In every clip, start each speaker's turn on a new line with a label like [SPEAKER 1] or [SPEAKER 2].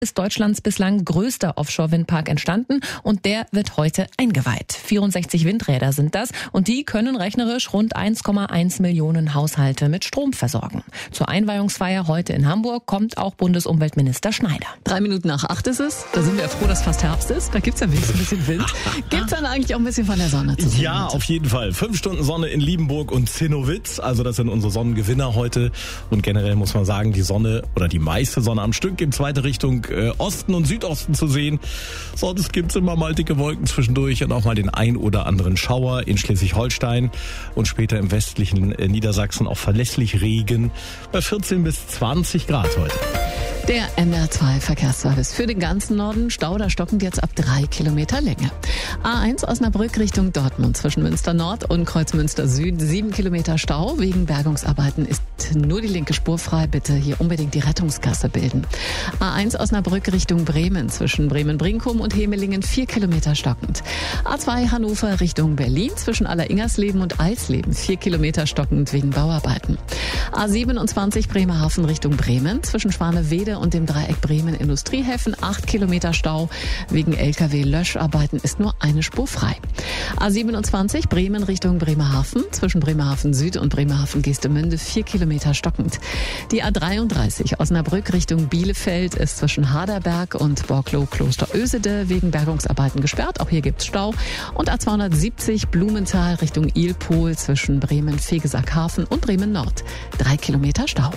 [SPEAKER 1] ist Deutschlands bislang größter Offshore-Windpark entstanden und der wird heute eingeweiht. 64 Windräder sind das und die können rechnerisch rund 1,1 Millionen Haushalte mit Strom versorgen. Zur Einweihungsfeier heute in Hamburg kommt auch Bundesumweltminister Schneider.
[SPEAKER 2] 7:03 ist es. Da sind wir froh, dass fast Herbst ist. Da gibt's ja wenigstens ein bisschen Wind. Gibt's dann eigentlich auch ein bisschen von der Sonne zu sehen?
[SPEAKER 3] Ja, auf jeden Fall. 5 Stunden Sonne in Liebenburg und Zinnowitz. Also das sind unsere Sonnengewinner heute. Und generell muss man sagen, die Sonne oder die meiste Sonne am Stück gibt's weiter Richtung Osten und Südosten zu sehen. Sonst gibt's immer mal dicke Wolken zwischendurch und auch mal den ein oder anderen Schauer in Schleswig-Holstein und später im westlichen Niedersachsen auch verlässlich Regen bei 14 bis 20 Grad heute.
[SPEAKER 2] Der NDR2 Verkehrsservice für den ganzen Norden. Stau, da stockend jetzt ab 3 Kilometer Länge. A1 Osnabrück Richtung Dortmund zwischen Münster Nord und Kreuzmünster Süd. 7 Kilometer Stau. Wegen Bergungsarbeiten ist nur die linke Spur frei. Bitte hier unbedingt die Rettungskasse bilden. A1 Osnabrück Richtung Bremen zwischen Bremen-Brinkum und Hemelingen 4 Kilometer stockend. A2 Hannover Richtung Berlin zwischen Alleringersleben und Eisleben 4 Kilometer stockend wegen Bauarbeiten. A27 Bremerhaven Richtung Bremen zwischen Schwanewede und dem Dreieck Bremen Industriehäfen 8 Kilometer Stau. Wegen LKW-Löscharbeiten ist nur eine Spur frei. A27 Bremen Richtung Bremerhaven zwischen Bremerhaven Süd und Bremerhaven Geestemünde 4 Kilometer stockend. Die A33 Osnabrück Richtung Bielefeld ist zwischen Haderberg und Borklow Kloster Ösede wegen Bergungsarbeiten gesperrt. Auch hier gibt's Stau. Und A270 Blumenthal Richtung Ilpol zwischen Bremen Vegesackhafen und Bremen Nord 3 Kilometer Stau.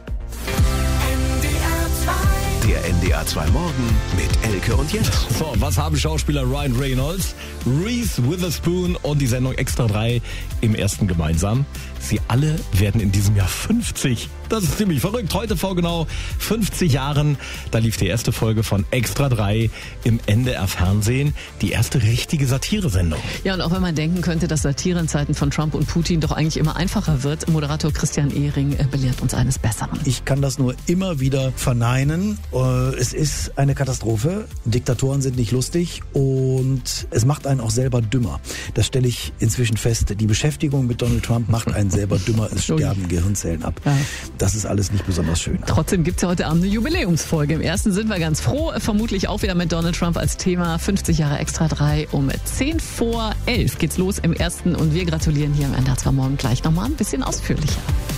[SPEAKER 4] Der NDR2 Morgen mit Elke und Jens.
[SPEAKER 3] So, was haben Schauspieler Ryan Reynolds, Reese Witherspoon und die Sendung Extra 3 im ersten gemeinsam? Sie alle werden in diesem Jahr 50. Das ist ziemlich verrückt. Heute vor genau 50 Jahren, da lief die erste Folge von Extra 3 im NDR Fernsehen. Die erste richtige Satiresendung.
[SPEAKER 2] Ja, und auch wenn man denken könnte, dass Satire in Zeiten von Trump und Putin doch eigentlich immer einfacher wird, Moderator Christian Ehring belehrt uns eines Besseren.
[SPEAKER 5] Ich kann das nur immer wieder verneinen. Es ist eine Katastrophe. Diktatoren sind nicht lustig und es macht einen auch selber dümmer. Das stelle ich inzwischen fest. Die Beschäftigung mit Donald Trump macht einen selber dümmer. Es sterben Gehirnzellen ab. Ja. Das ist alles nicht besonders schön.
[SPEAKER 2] Trotzdem gibt's ja heute Abend eine Jubiläumsfolge. Im ersten sind wir ganz froh. Vermutlich auch wieder mit Donald Trump als Thema. 50 Jahre Extra 3 um 10:10 geht's los im ersten. Und wir gratulieren hier im NDR2 Morgen gleich nochmal ein bisschen ausführlicher.